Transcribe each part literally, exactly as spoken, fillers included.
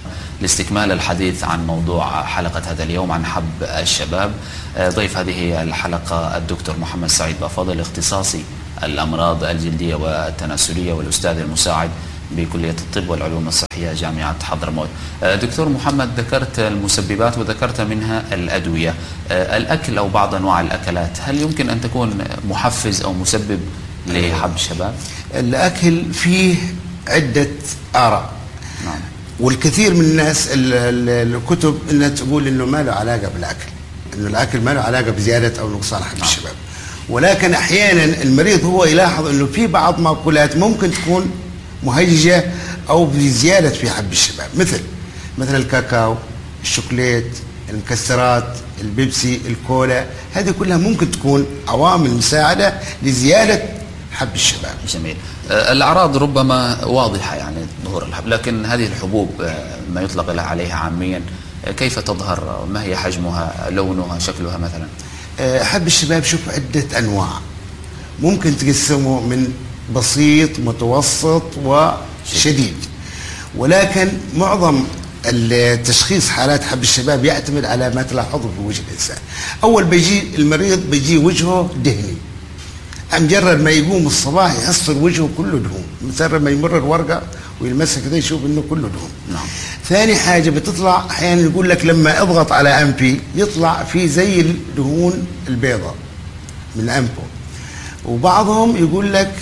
لاستكمال الحديث عن موضوع حلقة هذا اليوم عن حب الشباب، ضيف هذه الحلقة الدكتور محمد سعيد بافضل، اختصاصي الأمراض الجلدية والتناسلية والأستاذ المساعد بكلية الطب والعلوم الصحية جامعة حضرموت. دكتور محمد، ذكرت المسببات وذكرت منها الأدوية. الأكل أو بعض أنواع الأكلات هل يمكن أن تكون محفز أو مسبب لحب الشباب؟ الأكل فيه عدة آراء. نعم. والكثير من الناس الكتب انها تقول انه ما له علاقه بالاكل، انه الاكل ما له علاقه بزياده او نقصان حب الشباب. ولكن احيانا المريض هو يلاحظ انه في بعض مأكولات ممكن تكون مهيجه او بزياده في حب الشباب، مثل مثل الكاكاو، الشوكولات، المكسرات، البيبسي، الكولا، هذه كلها ممكن تكون عوامل مساعده لزياده حب الشباب. جميل. الأعراض ربما واضحة، يعني ظهور الحب، لكن هذه الحبوب ما يطلق لها عليها عاميا كيف تظهر؟ ما هي حجمها، لونها، شكلها مثلا؟ حب الشباب شوف عدة أنواع، ممكن تقسمه من بسيط متوسط وشديد، ولكن معظم التشخيص حالات حب الشباب يعتمد على ما تلاحظه في وجه الإنسان. أول بيجي المريض بيجي وجهه دهني، مجرد ما يقوم الصباح يحصل وجهه كله دهون، مجرد ما يمر الورقه ويلمسها كده يشوف انه كله دهون. نعم. ثاني حاجه بتطلع احيانا يقول لك لما اضغط على انفي يطلع في زي الدهون البيضاء من انفه، وبعضهم يقول لك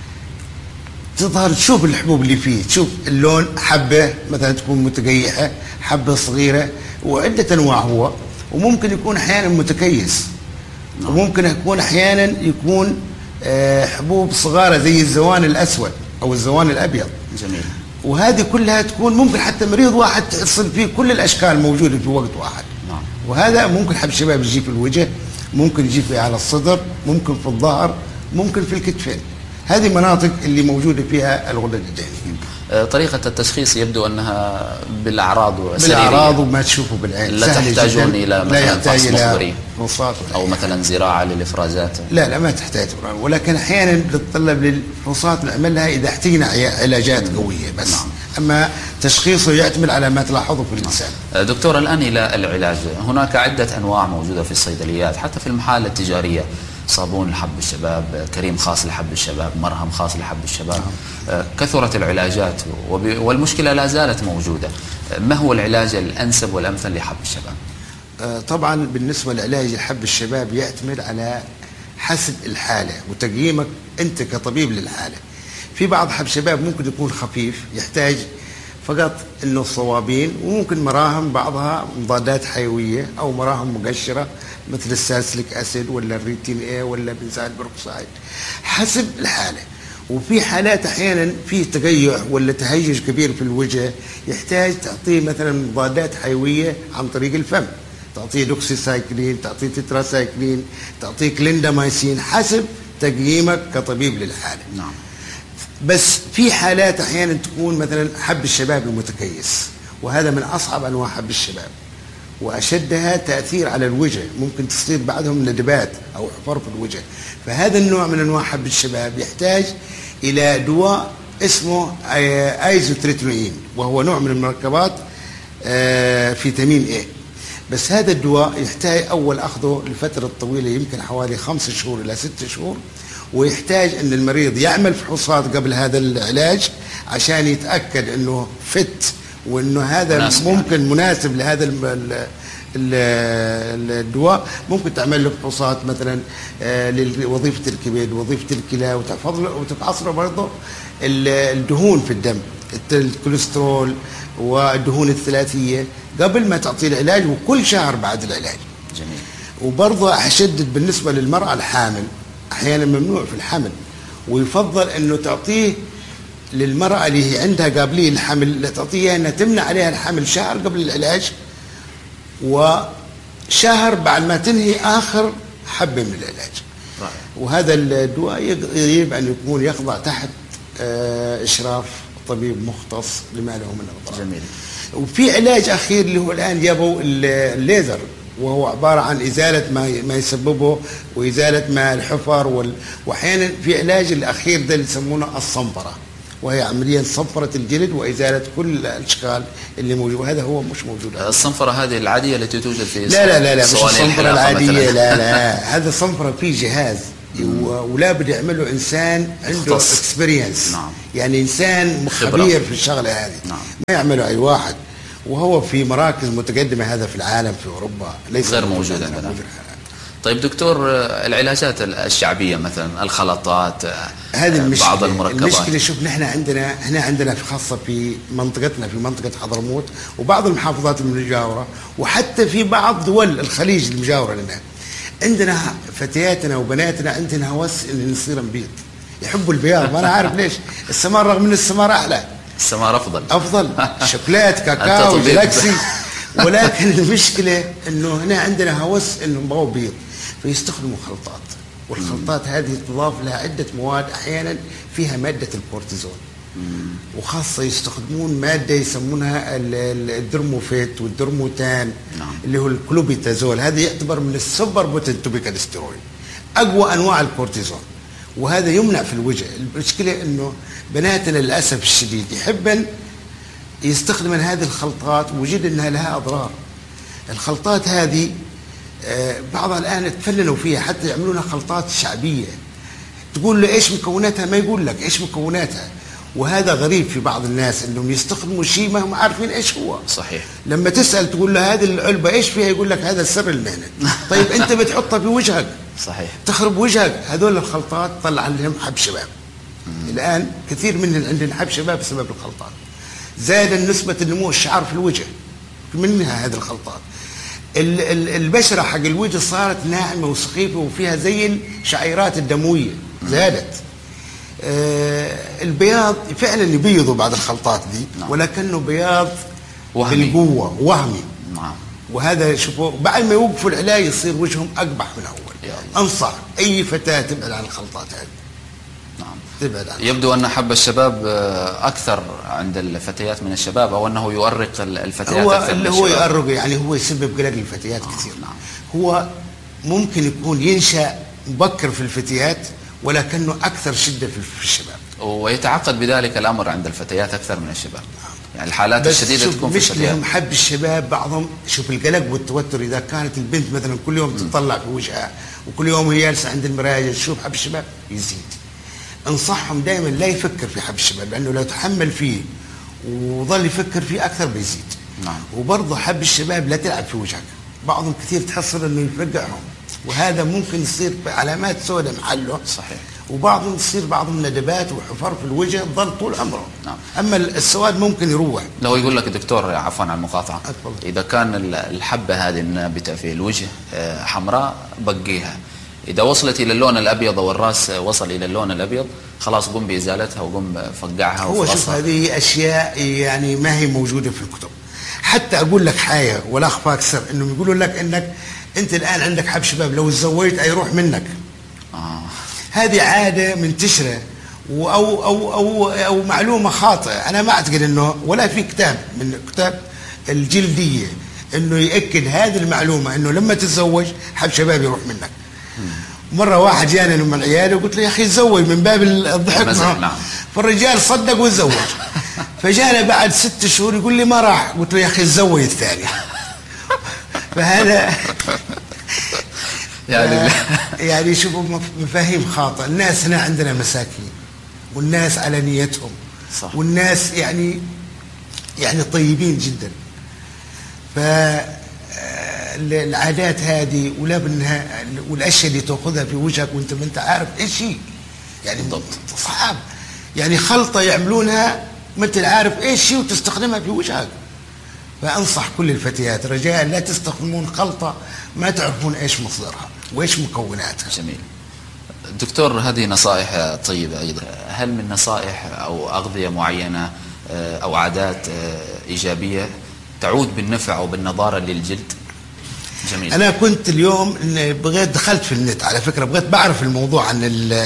تظهر تشوف الحبوب اللي فيه، تشوف اللون، حبه مثلا تكون متقيحه، حبه صغيره، وعده انواع هو، وممكن يكون احيانا متكيس. نعم. وممكن يكون احيانا يكون حبوب صغيرة زي الزوان الأسود أو الزوان الأبيض. جميل. وهذه كلها تكون ممكن حتى مريض واحد تحصل فيه كل الأشكال موجودة في وقت واحد. نعم. وهذا ممكن حب الشباب يجي في الوجه، ممكن يجي في على الصدر، ممكن في الظهر، ممكن في الكتفين. هذه مناطق اللي موجودة فيها الغدد الدهنية. طريقة التشخيص يبدو أنها بالأعراض سريرية، بالأعراض وما تشوفه بالعين، لا تحتاجون إلى مثلا فحص مخبري أو مثلا زراعة للإفرازات. لا لا ما تحتاج، ولكن أحيانا بتتطلب للفحوصات نعملها إذا احتجنا علاجات قوية بس. نعم. أما تشخيصه يعتمد على ما تلاحظه في الإنسان. دكتور، الآن إلى العلاج، هناك عدة أنواع موجودة في الصيدليات حتى في المحال التجارية، صابون لحب الشباب، كريم خاص لحب الشباب، مرهم خاص لحب الشباب. نعم. كثرت العلاجات والمشكلة لا زالت موجودة. ما هو العلاج الأنسب والأمثل لحب الشباب؟ طبعا بالنسبة لعلاج حب الشباب يعتمد على حسب الحالة وتقييمك أنت كطبيب للحالة. في بعض حب الشباب ممكن يكون خفيف يحتاج فقط انه الصوابين، وممكن مراهم بعضها مضادات حيويه او مراهم مقشره مثل السالسليك اسيد ولا الريتين اي ولا بنزال بروكسايد حسب الحاله. وفي حالات احيانا في تقيع ولا تهيج كبير في الوجه يحتاج تعطيه مثلا مضادات حيويه عن طريق الفم، تعطيه دوكسيسايكلين، تعطيه تتراسايكلين، تعطيه كليندامايسين حسب تقييمك كطبيب للحاله. نعم. بس في حالات احيانا تكون مثلا حب الشباب المتكيس، وهذا من اصعب انواع حب الشباب واشدها تاثير على الوجه، ممكن تصير بعدهم ندبات او حفر في الوجه. فهذا النوع من انواع حب الشباب يحتاج الى دواء اسمه ايزوتريتينوين، وهو نوع من المركبات فيتامين اي. بس هذا الدواء يحتاج اول اخذه لفتره طويله، يمكن حوالي خمسة شهور الى ستة شهور، ويحتاج ان المريض يعمل فحوصات قبل هذا العلاج عشان يتاكد انه فت وانه هذا مناسب ممكن يعني. مناسب لهذا الدواء. ممكن تعمل له فحوصات مثلا لوظيفه الكبد ووظيفه الكلى، وتحفظ له وتفحص له برضه الدهون في الدم، الكوليسترول والدهون الثلاثيه قبل ما تعطيه العلاج، وكل شهر بعد العلاج. جميل. وبرضه احدد بالنسبه للمراه الحامل، احيانا ممنوع في الحمل، ويفضل انه تعطيه للمراه اللي هي عندها قابليه للحمل، تعطيها انها تمنع عليها الحمل شهر قبل العلاج وشهر بعد ما تنهي اخر حبه من العلاج. رائع. وهذا الدواء يجب ان يكون يخضع تحت اشراف طبيب مختص لما له من اضرار. جميل. وفي علاج اخير اللي هو الان جابوا الليزر، وهو عبارة عن إزالة ما ما يسببه وإزالة ما الحفر وال... وأحيانا في علاج الأخير ده اللي يسمونه الصنفرة، وهي عمليا صنفرة الجلد وإزالة كل الأشكال اللي موجودة. هذا هو مش موجود. الصنفرة هذه العادية التي توجد في لا لا لا لا مش صواني الصنفرة الحلاقة العادية مثلاً. لا لا هذا صنفرة فيه جهاز ولا بد يعمله إنسان عنده مختص. اكسبيرينس. نعم. يعني إنسان خبرة. خبير في الشغلة هذه. نعم. ما يعمله أي واحد، وهو في مراكز متقدمة هذا في العالم في أوروبا ليس غير موجود عندنا. طيب دكتور، العلاجات الشعبية مثلا الخلطات، هذه المشكلة. بعض المركبات. المشكلة شوف نحن عندنا هنا عندنا في خاصة في منطقتنا في منطقة حضرموت وبعض المحافظات المجاورة وحتى في بعض دول الخليج المجاورة لنا، عندنا فتياتنا وبناتنا عندنا هوس ان نصير نبيض، يحبوا البياض. ما انا عارف ليش. السمار رغم ان السمار احلى، السمار افضل افضل شوكولات كاكاو جلاكسي، ولكن المشكلة انه هنا عندنا هوس انه نبغوا بيض فيستخدموا خلطات، والخلطات هذه تضاف لها عدة مواد أحيانا فيها مادة الكورتيزون، وخاصة يستخدمون مادة يسمونها الدرموفيت والدرموتان. نعم. اللي هو الكلوبيتازول، هذا يعتبر من السوبر بوتنت توبيكال ستيرويد، أقوى أنواع الكورتيزون، وهذا يمنع في الوجه. المشكلة أنه بناتنا للأسف الشديد يحبن يستخدمن هذه الخلطات وجد أنها لها أضرار. الخلطات هذه بعضها الآن تفننوا فيها حتى يعملونها خلطات شعبية، تقول له إيش مكوناتها ما يقول لك إيش مكوناتها، وهذا غريب في بعض الناس أنهم يستخدموا شيء ما هم عارفين إيش هو. صحيح. لما تسأل تقول له هذه العلبة إيش فيها يقول لك هذا سر المهنة. طيب أنت بتحطها في وجهك. صحيح. تخرب وجهك. هذول الخلطات طلع لهم حب شباب. الآن كثير من عندنا حب شباب بسبب الخلطات. زاد نسبة النمو الشعر في الوجه منها هذه الخلطات. البشرة حق الوجه صارت ناعمة وسخيفة وفيها زي الشعيرات الدموية زادت. آه البياض فعلا يبيضوا بعد الخلطات دي. نعم. ولكنه بياض وهمي بالقوة وهمي. نعم. وهذا شوفوا بعد ما يوقفوا العلاج يصير وجههم أقبح من أول. أنصح أي فتاة تبعد عن الخلطات هذه. نعم. تبعد عن. يبدو أن حب الشباب أكثر عند الفتيات من الشباب، أو أنه يؤرق الفتيات هو أكثر من اللي الشباب. هو يؤرق يعني هو يسبب قلق الفتيات آه. كثير. نعم. هو ممكن يكون ينشأ مبكر في الفتيات ولكنه أكثر شدة في الشباب، ويتعقد بذلك الأمر عند الفتيات أكثر من الشباب. يعني الحالات الشديدة تكون في الفتيات. مش حب الشباب بعضهم شوف القلق والتوتر. إذا كانت البنت مثلا كل يوم تطلع في وجهها وكل يوم هي جالسة عند المراية تشوف حب الشباب يزيد. انصحهم دائما لا يفكر في حب الشباب، لأنه لو تحمل فيه وظل يفكر فيه أكثر بيزيد. نعم. وبرضه حب الشباب لا تلعب في وجهك. بعضهم كثير تحصل انه يفقعهم، وهذا ممكن يصير علامات سوداء محله. صحيح. وبعضهم يصير بعضهم ندبات وحفر في الوجه ظل طول عمره. نعم. اما السواد ممكن يروح. لو يقول لك دكتور عفوا عن المقاطعه، أتفضل. اذا كان الحبه هذه النابته في الوجه حمراء بقيها، اذا وصلت الى اللون الابيض والراس وصل الى اللون الابيض خلاص قم بازالتها وقم فقعها. هو شوف هذه اشياء يعني ما هي موجوده في الكتب. حتى اقول لك حاجه ولا اخفاك سر، انهم يقولوا لك انك انت الان عندك حب شباب لو تزوجت هيروح منك. آه. هذه عاده منتشره أو, أو, أو, أو معلومة خاطئة. أنا ما أعتقد أنه ولا في كتاب من كتاب الجلدية أنه يأكد هذه المعلومة أنه لما تتزوج حب شباب يروح منك. مرة واحد جاني من العيادة وقلت له يا أخي تزوج من باب الضحك معه. نعم. فالرجال صدق وتزوج. فجانا بعد ست شهور يقول لي ما راح. قلت له يا أخي تزوج الثاني. فهذا يعني يعني شوفوا مفاهيم خاطئة. الناس هنا عندنا مساكين والناس على نيتهم. صح. والناس يعني يعني طيبين جدا. فالعادات هذه ولا بنها والاشياء اللي تاخذها في وجهك وانت ما انت عارف ايش هي يعني بالضبط صعب. يعني خلطه يعملونها ما انت عارف ايش هي وتستخدمها في وجهك. فانصح كل الفتيات رجاء لا تستخدمون خلطه ما تعرفون ايش مصدرها وايش مكوناتها. جميل. دكتور هذه نصائح طيبة أيضا، هل من نصائح أو أغذية معينة أو عادات إيجابية تعود بالنفع أو بالنضارة للجلد؟ جميل. أنا كنت اليوم بغيت دخلت في النت على فكرة، بغيت بعرف الموضوع عن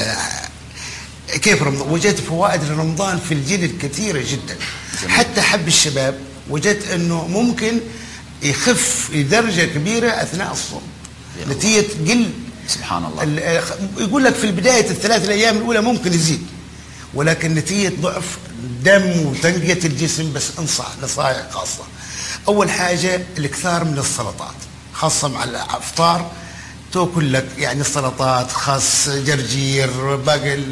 كيف رمضان. وجدت فوائد رمضان في الجلد كثيرة جدا. جميل. حتى حب الشباب وجدت أنه ممكن يخف لدرجة كبيرة أثناء الصوم نتيجة قل. سبحان الله. يقول لك في البداية الثلاث الأيام الأولى ممكن يزيد ولكن نتيجة ضعف دم وتنقية الجسم بس انصح نصائح خاصة. أول حاجة الإكثار من السلطات، خاصة مع الإفطار تاكل لك يعني السلطات، خس، جرجير، بقل،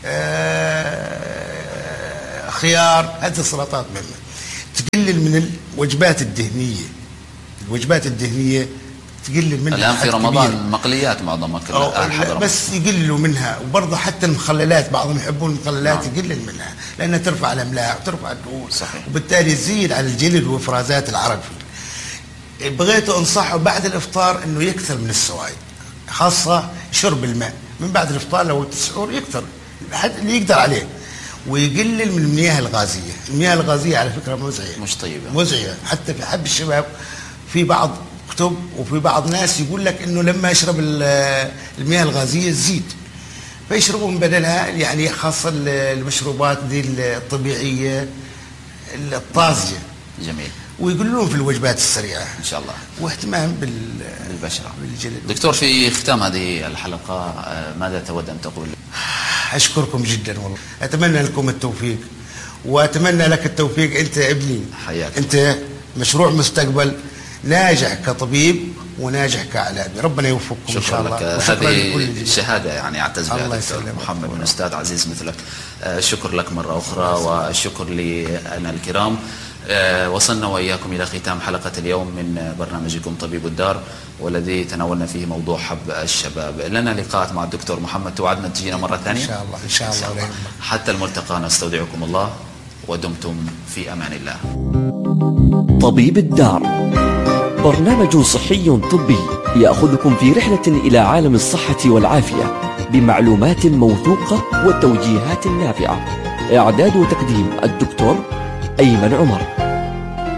آه خيار، هذه السلطات مهمة. تقلل من الوجبات الدهنية، الوجبات الدهنية تقلل منها. الآن في رمضان المقليات معظمها كلها بس يقللوا منها، وبرضه حتى المخللات بعضهم يحبون المخللات. نعم. يقلل منها لأنها ترفع الأملاح وترفع الدهون، وبالتالي تزيد على الجلد وإفرازات العرق. بغيت أنصحه بعد الإفطار إنه يكثر من السوائل، خاصة شرب الماء من بعد الإفطار. لو السحور يكثر اللي يقدر عليه، ويقلل من المياه الغازية. المياه الغازية على فكرة مزعجة، مش طيبة، مزعجة حتى في حب الشباب. في بعض كتب وفي بعض ناس يقول لك إنه لما يشرب المياه الغازية تزيد، فيشربوا من بدلها يعني خاصة المشروبات دي الطبيعية الطازجة. جميل. ويقولون في الوجبات السريعة إن شاء الله، واهتمام بال... بالبشرة بالجلد. دكتور، في ختام هذه الحلقة ماذا تود أن تقول؟ أشكركم جدا والله، أتمنى لكم التوفيق، وأتمنى لك التوفيق أنت ابني. حياك. أنت مشروع مستقبل ناجح كطبيب وناجح كإعلامي، ربنا يوفقكم إن شاء الله. هذه شهادة يعني أعتز بها دكتور محمد من أستاذ عزيز مثلك. الشكر لك مرة أخرى، والشكر لنا الكرام. وصلنا وإياكم إلى ختام حلقة اليوم من برنامجكم طبيب الدار، والذي تناولنا فيه موضوع حب الشباب. لنا لقاءات مع الدكتور محمد، توعدنا تجينا مرة ثانية إن شاء الله. إن شاء الله, الله. حتى الملتقى نستودعكم الله، ودمتم في أمان الله. طبيب الدار برنامج صحي طبي يأخذكم في رحلة إلى عالم الصحة والعافية بمعلومات موثوقة وتوجيهات نافعة. إعداد وتقديم الدكتور أيمن عمر.